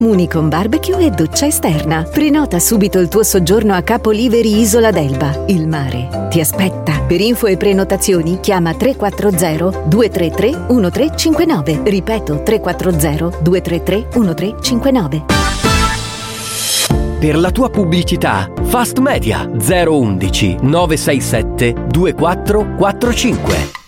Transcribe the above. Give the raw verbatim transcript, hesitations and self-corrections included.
Unicom Barbecue e doccia esterna. Prenota subito il tuo soggiorno a Capo Liveri, Isola d'Elba. Il mare ti aspetta. Per info e prenotazioni chiama tre quattro zero due tre tre uno tre cinque nove. Ripeto, tre quattro zero due tre tre uno tre cinque nove. Per la tua pubblicità, Fast Media zero uno uno nove sei sette due quattro quattro cinque.